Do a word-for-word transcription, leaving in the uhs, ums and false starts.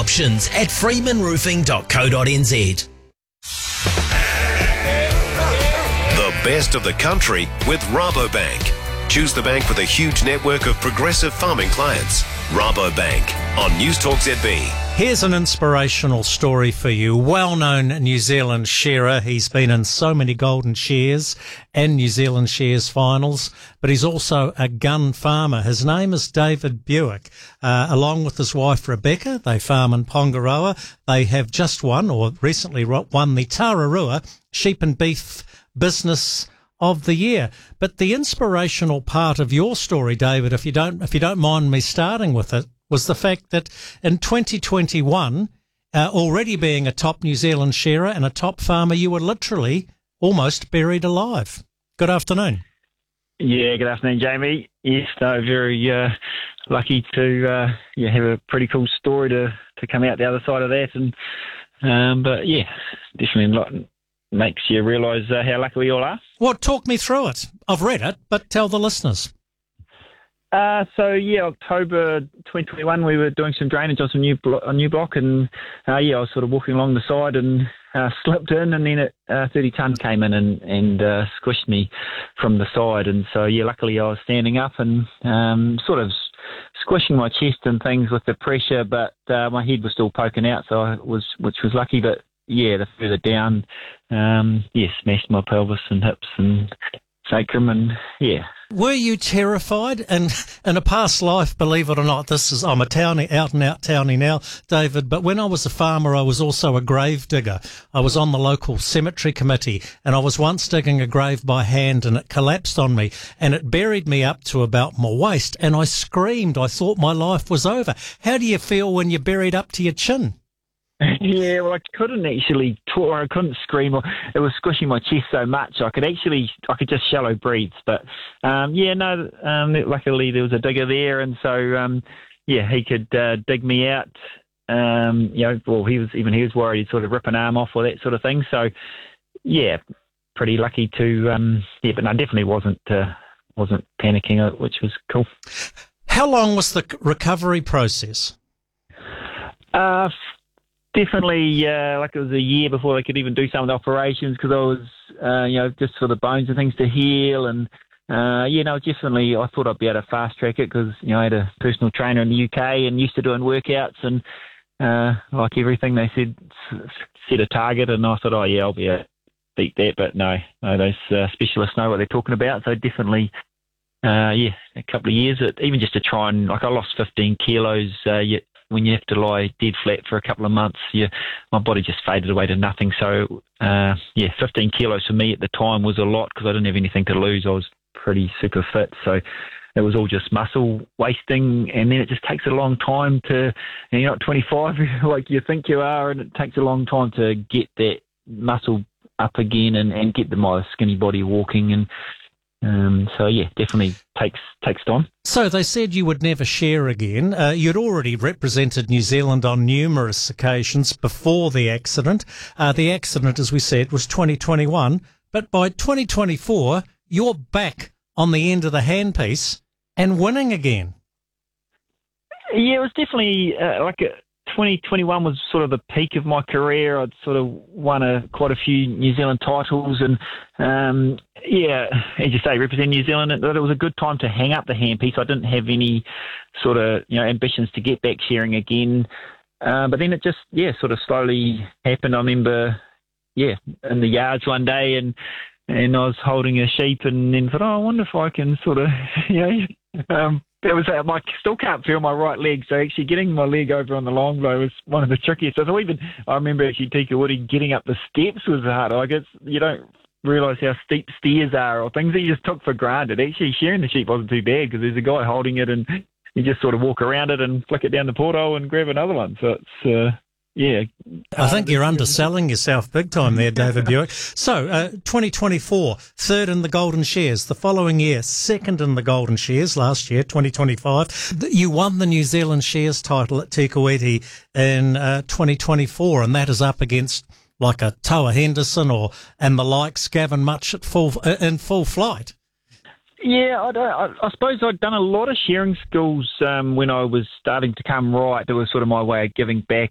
options at freeman roofing dot co dot n z. The best of the country with Rabobank. Choose the bank with a huge network of progressive farming clients. Rabobank on News Talk Z B. Here's an inspirational story for you. Well-known New Zealand shearer. He's been in so many Golden Shears and New Zealand Shears finals, but he's also a gun farmer. His name is David Buick. Uh, along with his wife Rebecca, they farm in Pongaroa. They have just won, or recently won, the Tararua Sheep and Beef Business of the Year. But the inspirational part of your story, David, if you don't, if you don't mind me starting with it, was the fact that in twenty twenty-one, uh, already being a top New Zealand shearer and a top farmer, you were literally almost buried alive. Good afternoon. Yeah, good afternoon, Jamie. Yes, no, very uh, lucky to uh, yeah have a pretty cool story to, to come out the other side of that. And um, but yeah, definitely a lot makes you realise uh, how lucky we all are. Well, talk me through it. I've read it, but tell the listeners. Uh, so yeah, October twenty twenty-one, we were doing some drainage on some new blo- a new block, and uh, yeah, I was sort of walking along the side and uh, slipped in, and then it, uh, thirty ton came in and and uh, squished me from the side, and so yeah, luckily I was standing up and um, sort of squishing my chest and things with the pressure, but uh, my head was still poking out, so I was which was lucky, but yeah, the further down, um, yeah, smashed my pelvis and hips and sacrum, and yeah. Were you terrified? And in a past life, believe it or not, this is, I'm a townie, out and out townie now, David, but when I was a farmer, I was also a grave digger. I was on the local cemetery committee, and I was once digging a grave by hand, and it collapsed on me, and it buried me up to about my waist, and I screamed. I thought my life was over. How do you feel when you're buried up to your chin? Yeah, well, I couldn't actually talk, or I couldn't scream, or it was squishing my chest so much. I could actually, I could just shallow breathe. But um, yeah, no, um, luckily there was a digger there, and so um, yeah, he could uh, dig me out. Um, you know, well, he was even he was worried he'd sort of rip an arm off or that sort of thing. So yeah, pretty lucky to um, yeah, but no, definitely wasn't uh, wasn't panicking, which was cool. How long was the recovery process? Uh. Definitely, uh, like it was a year before they could even do some of the operations, because I was, uh, you know, just for the bones and things to heal. And, uh, you know, definitely I thought I'd be able to fast track it because, you know, I had a personal trainer in the U K and used to doing workouts, and, uh, like everything they said, set a target, and I thought, oh yeah, I'll be able to beat that. But no, no, those uh, specialists know what they're talking about. So definitely, uh, yeah, a couple of years, it, even just to try and, like I lost fifteen kilos, uh, yet, when you have to lie dead flat for a couple of months, you, my body just faded away to nothing. So, uh, yeah, fifteen kilos for me at the time was a lot because I didn't have anything to lose. I was pretty super fit. So it was all just muscle wasting. And then it just takes a long time to, you know, you're not twenty-five like you think you are, and it takes a long time to get that muscle up again and, and get the, my skinny body walking. And Um, so, yeah, definitely takes takes time. So they said you would never share again. Uh, you'd already represented New Zealand on numerous occasions before the accident. Uh, the accident, as we said, was twenty twenty-one. But by twenty twenty-four, you're back on the end of the handpiece and winning again. Yeah, it was definitely uh, like a... twenty twenty-one was sort of the peak of my career. I'd sort of won a, quite a few New Zealand titles, and um, yeah, as you say, represent New Zealand. It, it was a good time to hang up the handpiece. I didn't have any sort of you know ambitions to get back shearing again, uh, but then it just yeah sort of slowly happened. I remember yeah in the yards one day, and and I was holding a sheep, and then thought, oh, I wonder if I can sort of you know. Um, It was, I still can't feel my right leg, so actually getting my leg over on the long blow was one of the trickiest. So even I remember actually Tika Woody getting up the steps was hard. I guess you don't realise how steep stairs are or things that you just took for granted. Actually, shearing the sheep wasn't too bad because there's a guy holding it and you just sort of walk around it and flick it down the porthole and grab another one. So it's, uh, yeah. I think you're underselling yourself big time there, David Buick. So, uh, twenty twenty-four, third in the Golden Shears. The following year, second in the Golden Shears. Last year, twenty twenty-five. You won the New Zealand Shears title at Te Kuiti in uh, twenty twenty-four, and that is up against like a Toa Henderson or and the likes, Gavin Much at full uh, in full flight. Yeah, I, don't, I, I suppose I'd done a lot of shearing schools um, when I was starting to come right. It was sort of my way of giving back